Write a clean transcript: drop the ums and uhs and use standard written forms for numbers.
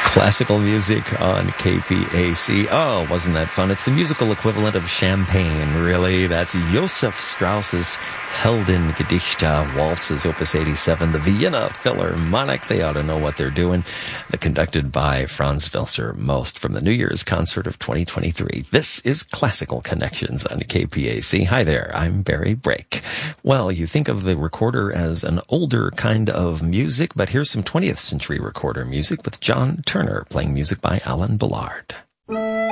Classical music on KPAC. Oh, wasn't that fun? It's the musical equivalent of champagne, really. That's Joseph Strauss's Heldengedichte Waltzes, Opus 87, the Vienna Philharmonic. They ought to know what they're doing. Conducted by Franz Welser Most from the New Year's concert of 2023. This is Classical Connections on KPAC. Hi there, I'm Barry Brake. Well, you think of the recorder as an older kind of music, but here's some 20th century recorder music with John Turner playing music by Alan Ballard.